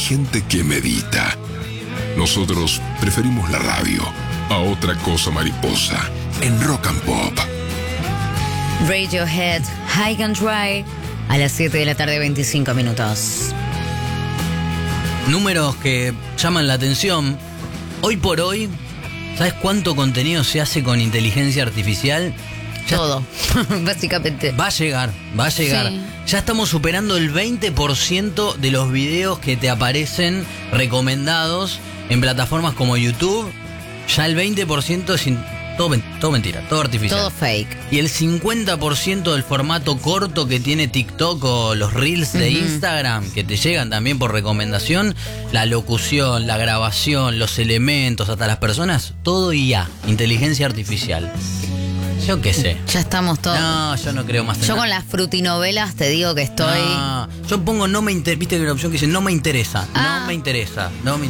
gente que medita. Nosotros preferimos la radio a otra cosa mariposa en Rock and Pop. Radiohead, High and Dry, a las 7 de la tarde, 25 minutos. Números que llaman la atención. Hoy por hoy, ¿sabes cuánto contenido se hace con inteligencia artificial? Todo, básicamente. Va a llegar. Sí. Ya estamos superando el 20% de los videos que te aparecen recomendados en plataformas como YouTube. Ya el 20% es todo mentira, todo artificial. Todo fake. Y el 50% del formato corto que tiene TikTok o los Reels de Instagram, que te llegan también por recomendación, la locución, la grabación, los elementos, hasta las personas, todo IA, inteligencia artificial. Yo qué sé. Ya estamos todos. No, yo no creo más en Yo nada. con las frutinovelas te digo que estoy... No, yo pongo no me interesa. Viste que hay una opción que dice no me interesa. No me interesa.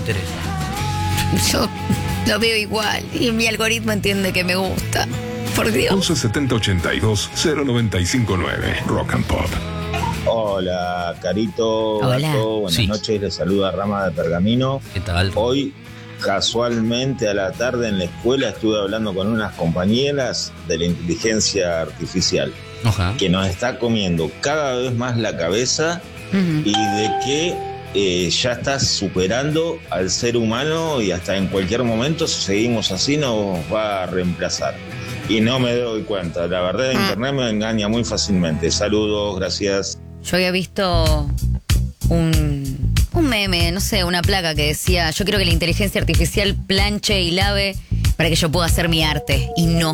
Yo lo veo igual y mi algoritmo entiende que me gusta. Por Dios. 11 70 82 0959 Rock and Pop. Hola, Carito, Hola. Gato, buenas Sí. noches, les saluda Rama de Pergamino. ¿Qué tal? Hoy, casualmente a la tarde en la escuela estuve hablando con unas compañeras de la inteligencia artificial Ojalá. que nos está comiendo cada vez más la cabeza y de que ya está superando al ser humano y hasta en cualquier momento, si seguimos así, nos va a reemplazar. Y no me doy cuenta, la verdad internet me engaña muy fácilmente. Saludos, gracias. Yo había visto un meme, no sé, una placa que decía: yo quiero que la inteligencia artificial planche y lave para que yo pueda hacer mi arte. Y no.